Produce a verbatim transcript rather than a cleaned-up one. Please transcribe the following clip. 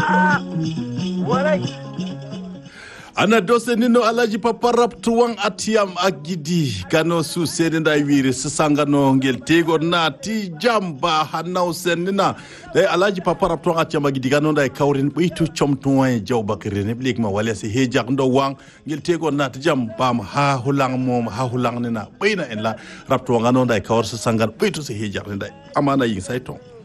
ana dose nino alaji paparap tuwang atiam agidi kano su senenda wiri sisangano ngel tego na ti jamba hanaw senina dai alaji paparap tuwang atiam agidi kano dai kawrin bitu chomtuwa jaw bakire ne blik ma wala se hejak ndo wang ngel tego na ti jamba ha hulang mom ha hulang nina bayna en la rap tuwang ano dai kawr sisangan bitu se hejak ne dai amana yin sai ton